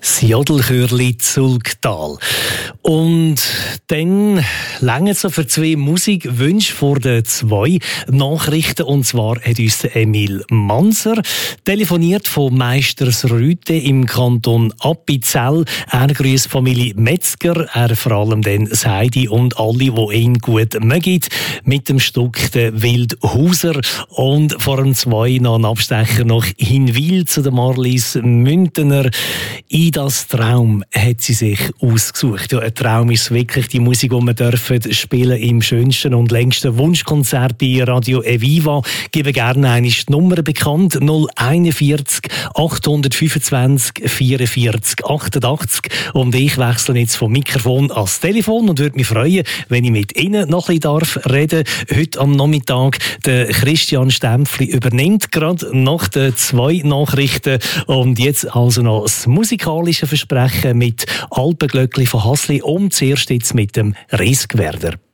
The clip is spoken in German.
Das Jodelchörli Zulgtal. Und dann lange so für 2 Musikwünsche vor den 2 Nachrichten. Und zwar hat uns Emil Manser telefoniert von Meistersrüte im Kanton Appenzell. Er grüßt Familie Metzger, er vor allem den Seidi und alle, die ihn gut mögen, mit dem Stück der Wildhauser. Und vor dem 2 noch ein Abstecher nach Hinwil zu der Marlies Müntener. Idas Traum hat sie sich ausgesucht. Ja, ein Traum ist wirklich die Musik, die wir dürfen spielen im schönsten und längsten Wunschkonzert bei Radio Eviva. Ich gebe gerne eine Nummer bekannt: 041 825 44 88. Und ich wechsle jetzt vom Mikrofon ans Telefon und würde mich freuen, wenn ich mit Ihnen noch ein bisschen reden darf. Heute am Nachmittag der Christian Stempfli übernimmt gerade nach den 2 Nachrichten. Und jetzt also noch das musikalische Versprechen mit Alpenglöckli von Hasli und zuerst jetzt mit dem Riskwerder.